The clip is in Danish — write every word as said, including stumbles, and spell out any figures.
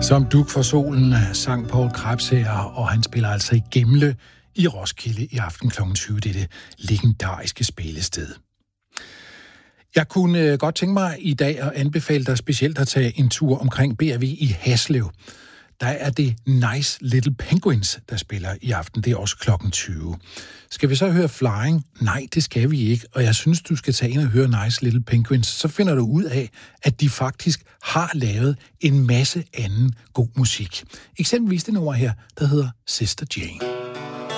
Som dug for solen sang Poul Krebs her, og han spiller altså i Gemle i Roskilde i aften klokken tyve, det er det legendariske spillested. Jeg kunne godt tænke mig i dag at anbefale dig specielt at tage en tur omkring B R V i Haslev. Der er det Nice Little Penguins, der spiller i aften. Det er også klokken tyve. Skal vi så høre Flying? Nej, det skal vi ikke. Og jeg synes, du skal tage ind og høre Nice Little Penguins. Så finder du ud af, at de faktisk har lavet en masse anden god musik. Eksempelvis det nummer her, der hedder Sister Jane.